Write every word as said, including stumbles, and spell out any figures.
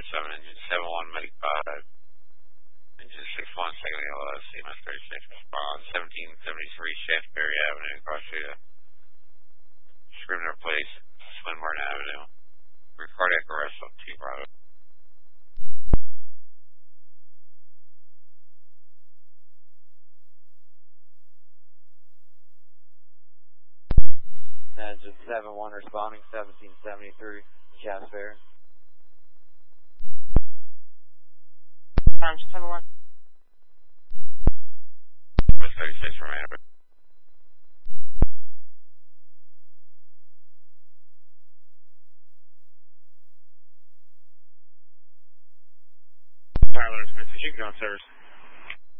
seven, engine seven one, medic five. Engine six one, second L S, C M S thirty-six, respond, seventeen seventy-three Shaftesbury Avenue, across the Scrivener Place, Swinburne Avenue. For cardiac arrest on T Bravo. Engine seven one responding, seventeen seventy-three Shaftesbury. Times seven one. thirty-six from Amber. Tyler Smith, you can go on service.